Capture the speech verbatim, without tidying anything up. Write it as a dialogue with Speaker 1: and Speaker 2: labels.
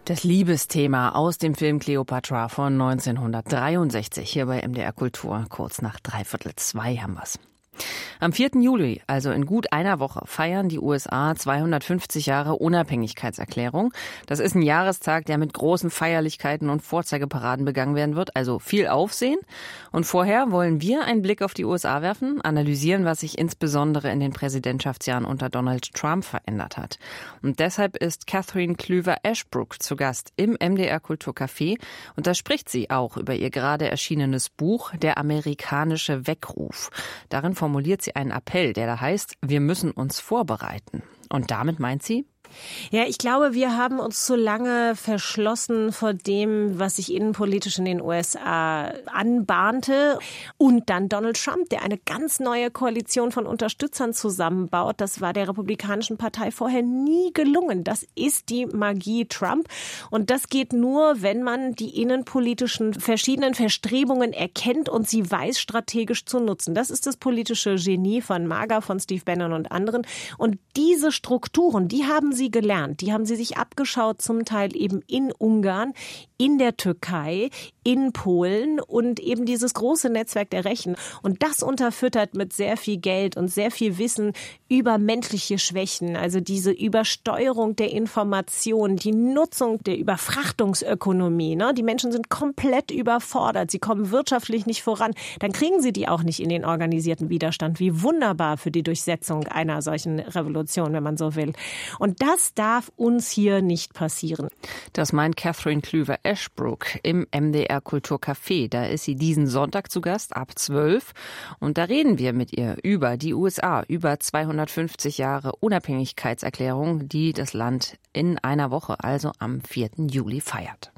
Speaker 1: Das Liebesthema aus dem Film Cleopatra von neunzehnhundertdreiundsechzig hier bei M D R Kultur. Kurz nach dreiviertel zwei haben wir's. Am vierten Juli, also in gut einer Woche, feiern die U S A zweihundertfünfzig Jahre Unabhängigkeitserklärung. Das ist ein Jahrestag, der mit großen Feierlichkeiten und Vorzeigeparaden begangen werden wird, also viel Aufsehen. Und vorher wollen wir einen Blick auf die U S A werfen, analysieren, was sich insbesondere in den Präsidentschaftsjahren unter Donald Trump verändert hat. Und deshalb ist Catherine Klüver-Ashbrook zu Gast im M D R Kulturcafé. Und da spricht sie auch über ihr gerade erschienenes Buch Der amerikanische Weckruf. Darin formuliert sie einen Appell, der da heißt, wir müssen uns vorbereiten. Und damit meint sie?
Speaker 2: Ja, ich glaube, wir haben uns zu lange verschlossen vor dem, was sich innenpolitisch in den U S A anbahnte. Und dann Donald Trump, der eine ganz neue Koalition von Unterstützern zusammenbaut. Das war der Republikanischen Partei vorher nie gelungen. Das ist die Magie Trump. Und das geht nur, wenn man die innenpolitischen verschiedenen Verstrebungen erkennt und sie weiß, strategisch zu nutzen. Das ist das politische Genie von MAGA, von Steve Bannon und anderen. Und diese Strukturen, die haben sie gelernt. Die haben sie sich abgeschaut, zum Teil eben in Ungarn, in der Türkei, in Polen und eben dieses große Netzwerk der Rechten. Und das unterfüttert mit sehr viel Geld und sehr viel Wissen über menschliche Schwächen, also diese Übersteuerung der Information, die Nutzung der Überfrachtungsökonomie. Ne? Die Menschen sind komplett überfordert, sie kommen wirtschaftlich nicht voran. Dann kriegen sie die auch nicht in den organisierten Widerstand. Wie wunderbar für die Durchsetzung einer solchen Revolution, wenn man so will. Und das darf uns hier nicht passieren.
Speaker 1: Das meint Catherine Klüver-Ashbrook im M D R Kulturcafé. Da ist sie diesen Sonntag zu Gast ab zwölf. Und da reden wir mit ihr über die U S A, über zweihundertfünfzig Jahre Unabhängigkeitserklärung, die das Land in einer Woche, also am vierten Juli, feiert.